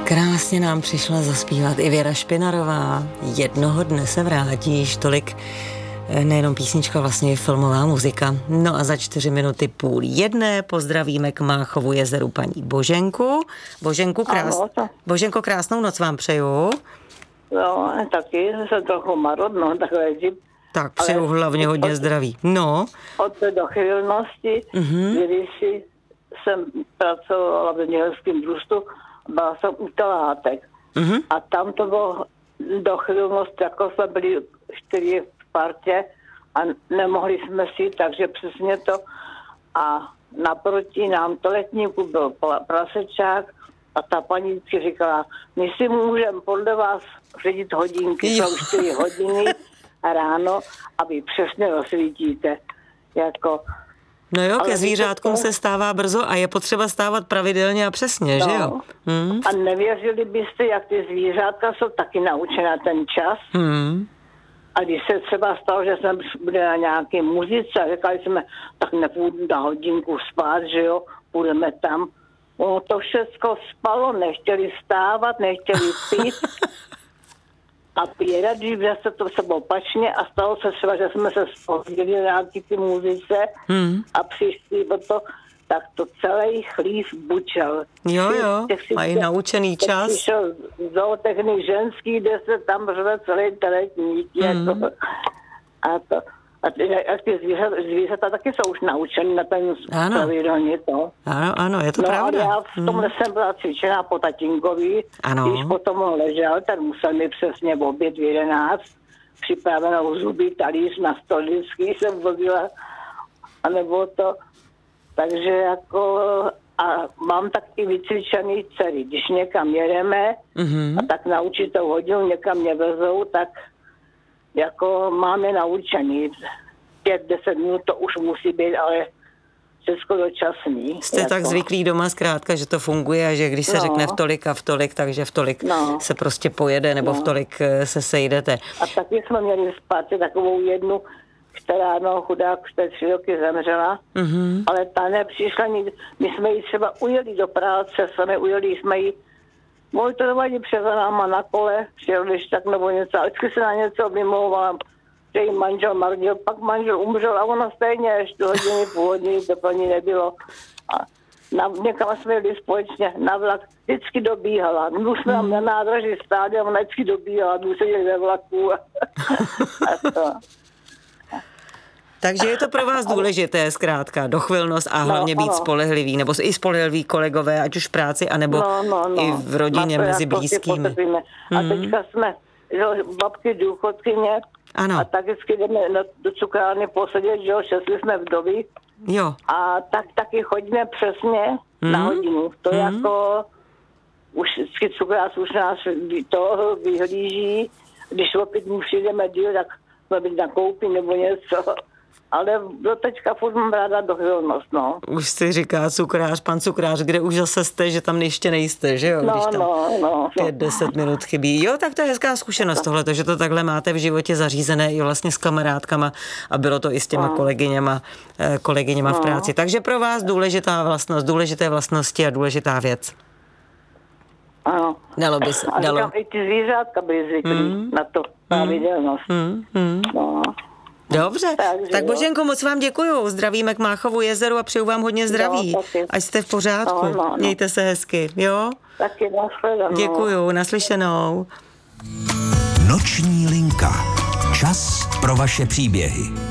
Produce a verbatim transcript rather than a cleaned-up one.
Krásně nám přišla zaspívat i Věra Špinarová. Jednoho dne se vrátíš, tolik nejenom písnička, vlastně je filmová muzika. No a za čtyři minuty půl jedné pozdravíme k Máchovu jezeru paní Boženku. Boženku, krás... Ano, Boženko, krásnou noc vám přeju. No, taky jsem trochu marodno, takhle jezdím. Tak přeju hlavně hodně od, zdraví. No. Od té dochylnosti, mm-hmm. když jsem pracovala v zemědělském družstvu, byla jsem u Telátek. Mm-hmm. A tam to bylo dochylnost, jako jsme byli čtyři v partě a nemohli jsme si, takže přesně to. A naproti nám toletníku byl prasečák a ta paní vždycky říkala, my si můžeme podle vás ředit hodinky, jsou čtyři hodiny ráno a vy přesně rozsvítíte. Jako, no jo, ke zvířátkům to... se stává brzo a je potřeba stávat pravidelně a přesně, no. že jo? Hmm. A nevěřili byste, jak ty zvířátka jsou taky naučená ten čas. Hmm. A když se třeba stalo, že jsme byli na nějaké muzice a říkali jsme, tak nepůjdu na hodinku spát, že jo, půjdeme tam. Ono to všechno spalo, nechtěli stávat, nechtěli pít. A pěra, když se to se opačně a stalo se třeba, že jsme se spozdili nějaký ty muzice hmm. a přišli o to, tak to celý chlív bučel. Jo, jo, mají naučený čas. Přišel zootechnik ženský, kde se tam řve celý teletník. Hmm. Jako, a to, a ty, a ty zvířata, zvířata taky jsou už naučený na ten pravidelně to. Ano, ano, je to no, pravda. No já v tomhle hmm. jsem byla cvičená po tatínkovi, ano. Když potom on ležel, ten musel mi přesně v oběd v jedenáct, připravenou zuby, talíř na stoličky jsem vozila, anebo to, takže jako, a mám taky vycvičený dcery, když někam jedeme, mm-hmm. a tak na určitou hodinu někam mě vezou, tak jako máme naučený, pět, deset minut to už musí být, ale všechno dočasný. Jste jako. Tak zvyklý doma zkrátka, že to funguje a že když se no. řekne v tolik a v tolik, takže v tolik no. se prostě pojede nebo no. v tolik se sejdete. A taky jsme měli v Spartě takovou jednu, která no chudák už teď tři roky zemřela, mm-hmm. ale ta nepřišla nikdy. My jsme ji třeba ujeli do práce, jsme ujeli, jsme ji monitorovat přes náma na kole, přijel když tak nebo něco, ale vždycky se na něco vymlouvala, že jí manžel marnil, pak manžel umřel a ona stejně ještě hodiny, půl hodiny, to pro ní nebylo. A na, někam jsme jeli společně na vlak, vždycky dobíhala. My jsme tam na nádraží stáli a ona vždycky dobíhala, my se jeli ve vlaku. A, a to. Takže je to pro vás důležité, zkrátka, dochvilnost a hlavně no, být spolehlivý, nebo i spolehlivý kolegové, ať už v práci, anebo no, no, no. i v rodině mezi blízkými. A mm. teďka jsme že, babky důchodkyně ano. a tak vždycky jdeme do cukrárny posedět, že jo, šestli jsme vdovy. Jo. A tak taky chodíme přesně mm. na hodinu. To mm. jako, už vždycky cukrář už nás to vyhlíží, když opět mu přijdeme díl, tak jsme být nakoupit nebo něco. Ale do teďka furt mám ráda dochvilnost, no. Už si říká cukrář, pan cukrář, kde už zase jste, že tam ještě nejste, že jo? No, Když tam no, no. pět, deset minut chybí. Jo, tak to je hezká zkušenost tohleto, že to takhle máte v životě zařízené i vlastně s kamarádkama a bylo to i s těma no. kolegyněma, kolegyněma no. v práci. Takže pro vás důležitá vlastnost, důležité vlastnosti a důležitá věc. Ano. Dalo by se, a dalo. říkám, i ty zvířátka byly zvyklí mm. na to pravidelnost. Mm. Mm. No. Dobře, Takže tak jo. Boženko, moc vám děkuju. Zdravíme k Máchovu jezeru a přeju vám hodně zdraví. Jo, ať jste v pořádku. No, no, no. Mějte se hezky, jo? Taky naslyšenou. Děkuju, naslyšenou. Noční linka. Čas pro vaše příběhy.